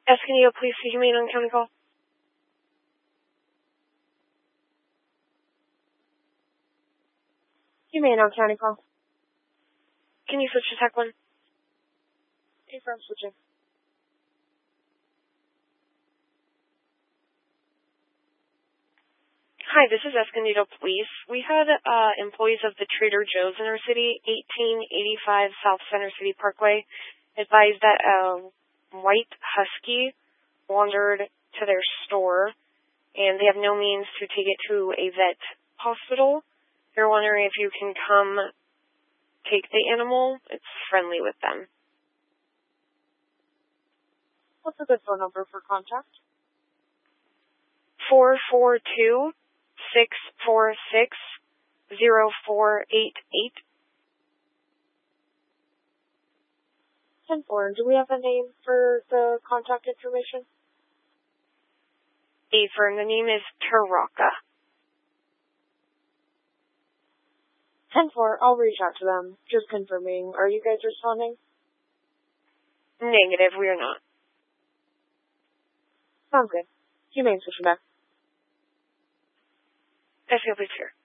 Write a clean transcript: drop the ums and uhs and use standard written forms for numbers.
Escondido Police, Humane on County Call. Humane on County Call. Can you switch to Tech 1? Confirm switching. Hi, this is Escondido Police. We had employees of the Trader Joe's in our city, 1885 South Center City Parkway, advised that a white husky wandered to their store, and they have no means to take it to a vet hospital. They're wondering if you can come take the animal. It's friendly with them. What's a good phone number for contact? 442-646-0488. 10-4. Do we have a name for the contact information? And the name is Taraka. 10-4. I'll reach out to them. Just confirming. Are you guys responding? Negative, we are not. Sounds good. Humane switching back. Escondido Police here.